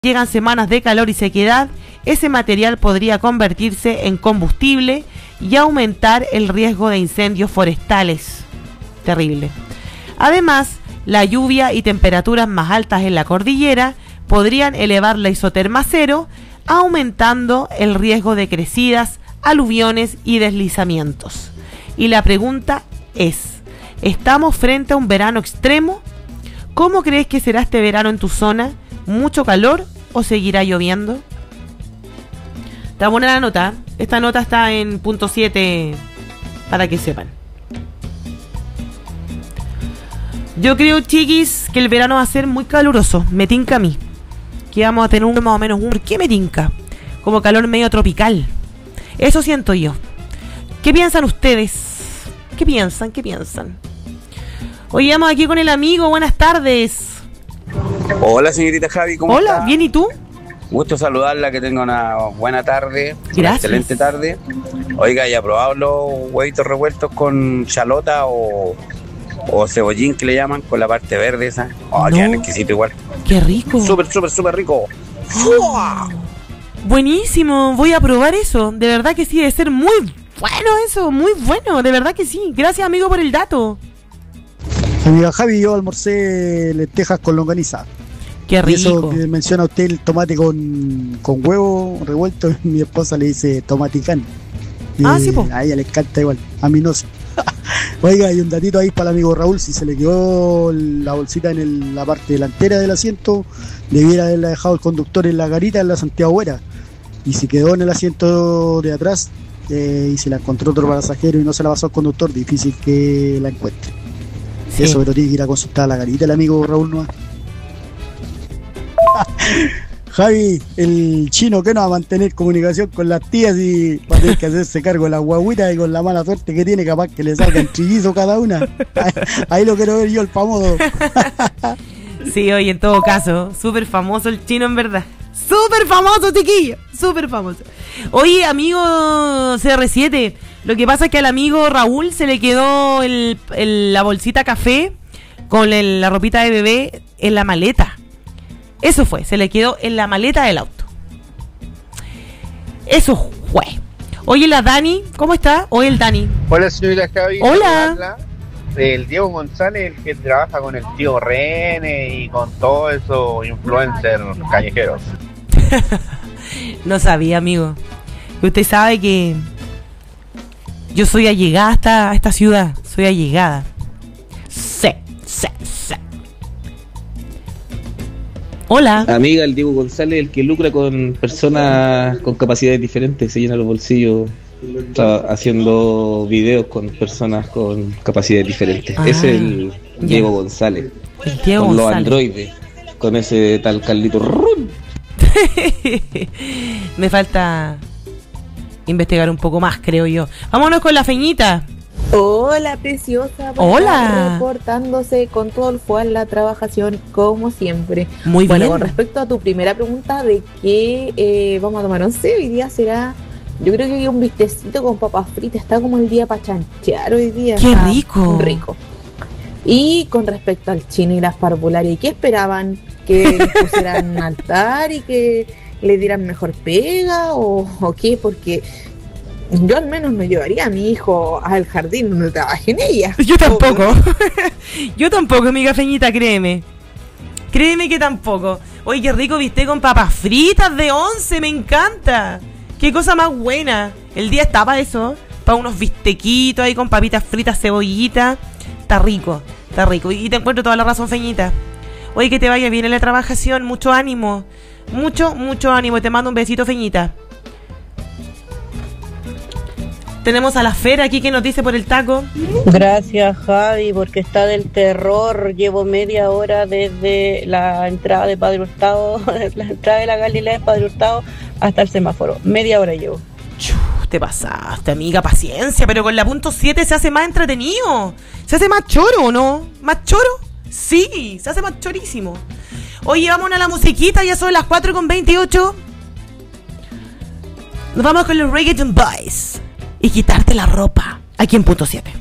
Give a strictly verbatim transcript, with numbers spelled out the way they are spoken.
llegan semanas de calor y sequedad, ese material podría convertirse en combustible y aumentar el riesgo de incendios forestales. Terrible. Además, la lluvia y temperaturas más altas en la cordillera podrían elevar la isoterma a cero, aumentando el riesgo de crecidas, aluviones y deslizamientos. Y la pregunta es, ¿estamos frente a un verano extremo? ¿Cómo crees que será este verano en tu zona? ¿Mucho calor o seguirá lloviendo? Está buena la nota. Esta nota está en punto siete para que sepan. Yo creo, chiquis, que el verano va a ser muy caluroso. Me tinca a mí. Que vamos a tener un más o menos un... ¿Por qué me tinca? Como calor medio tropical. Eso siento yo. ¿Qué piensan ustedes? ¿Qué piensan? ¿Qué piensan? Hoy estamos aquí con el amigo. Buenas tardes. Hola, señorita Javi, ¿cómo Hola, está? ¿bien y tú? Gusto saludarla, que tenga una buena tarde. Gracias. Una excelente tarde. Oiga, ¿ya probado los huevitos revueltos con chalota o, o cebollín, que le llaman, con la parte verde esa? Oh, No. quedan exquisito igual. Qué rico. Súper, súper, súper rico. ¡Fua! Buenísimo, voy a probar eso. De verdad que sí, debe ser muy bueno eso, muy bueno, de verdad que sí. Gracias, amigo, por el dato. Amiga Javi, yo almorcé lentejas con longaniza. Qué Y eso rico. que menciona usted, el tomate con, con huevo revuelto, mi esposa le dice tomaticán. Y Ah, sí, po. a ella le encanta igual, a mí no sé. Oiga, y un datito ahí para el amigo Raúl, si se le quedó la bolsita en el- la parte delantera del asiento, debiera haberla dejado el conductor en la garita, en la Santiago Buera. Y si quedó en el asiento de atrás eh, y se la encontró otro pasajero y no se la pasó al conductor, difícil que la encuentre. Sí. Eso, pero tiene que ir a consultar a la garita el amigo Raúl nomás. Javi, el chino que no va a mantener comunicación con las tías y va a tener que hacerse cargo de las guaguitas y con la mala suerte que tiene, capaz que le salgan trillizos cada una. Ahí, ahí lo quiero ver yo, el famoso. Sí, oye, en todo caso, súper famoso el chino en verdad. Súper famoso, chiquillo. Súper famoso. Oye, amigo C R siete, lo que pasa es que al amigo Raúl se le quedó el, el- la bolsita café con el- la ropita de bebé en la maleta. Eso fue, se le quedó en la maleta del auto. Eso fue. Oye, la Dani, ¿cómo está? Oye, el Dani. Hola, señorita Javi. Hola. Saludarla. El Diego González, el que trabaja con el tío René y con todos esos influencers callejeros. No sabía, amigo. Usted sabe que yo soy allegada a esta, a esta ciudad. Soy allegada. Sí, sí, sí. Hola. Amiga, el Diego González, el que lucra con personas con capacidades diferentes, se llena los bolsillos tra- haciendo videos con personas con capacidades diferentes. Ah, Ese es el ya. Diego González, El Diego con los González. androides, con ese tal Carlito Run. Me falta investigar un poco más, creo yo. Vámonos con la feñita. Hola, preciosa. por Hola. acá, reportándose con todo el fuego en la trabajación, como siempre. Muy bueno, bien. con respecto a tu primera pregunta de qué eh, vamos a tomar once, hoy día será, yo creo que un bistecito con papas fritas. Está como el día para chanchear hoy día. ¡Qué está rico! Rico. Y con respecto al chino y las parvularias, ¿qué esperaban? ¿Que les pusieran altar y que le dieran mejor pega o, o qué? Porque yo al menos no llevaría a mi hijo al jardín donde trabaje en ella. Yo tampoco. Yo tampoco, amiga feñita, créeme. Créeme que tampoco. Oye, qué rico viste con papas fritas de once, me encanta. Qué cosa más buena. El día está para eso, para unos bistequitos ahí con papitas fritas, cebollita. Está rico, está rico. Y te encuentro toda la razón, feñita. Oye, que te vaya bien en la trabajación, mucho ánimo. Mucho, mucho ánimo. Te mando un besito, feñita. Tenemos a la Fera aquí que nos dice por el taco. Gracias, Javi, porque está del terror. Llevo media hora desde la entrada de Padre Hurtado, la entrada de la Galilea de Padre Hurtado hasta el semáforo. Media hora llevo. Chu, te pasaste, amiga, paciencia, pero con la punto siete se hace más entretenido. Se hace más choro, ¿o no? ¿Más choro? Sí, se hace más chorísimo. Oye, vámonos a la musiquita, ya son las cuatro con veintiocho. Nos vamos con los Reggaeton Boys y quitarte la ropa, aquí en punto siete.